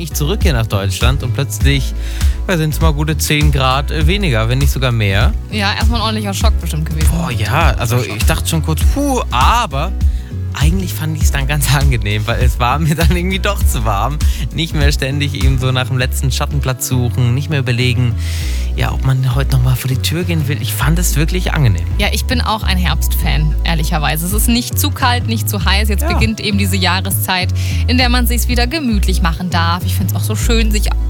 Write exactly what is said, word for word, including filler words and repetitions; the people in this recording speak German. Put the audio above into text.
ich zurück hier nach Deutschland und plötzlich ja, sind es mal gute zehn Grad weniger, wenn nicht sogar mehr. Ja, erstmal ein ordentlicher Schock bestimmt gewesen. Boah, ja, also ich dachte schon kurz, puh, aber eigentlich fand ich es dann ganz angenehm, weil es war mir dann irgendwie doch zu warm. Nicht mehr ständig eben so nach dem letzten Schattenplatz suchen, nicht mehr überlegen, ja, ob man heute nochmal vor die Tür gehen will. Ich fand es wirklich angenehm. Ja, ich bin auch ein Herbstfan, ehrlicherweise. Es ist nicht zu kalt, nicht zu heiß. Jetzt Ja. beginnt eben diese Jahreszeit, in der man sich wieder gemütlich machen darf. Ich finde es auch so schön, sich